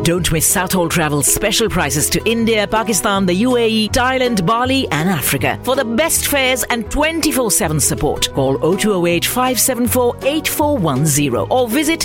Don't miss Southall Travel's special prices to India, Pakistan, the UAE, Thailand, Bali and Africa. For the best fares and 24/7 support, call 0208 574 8410 or visit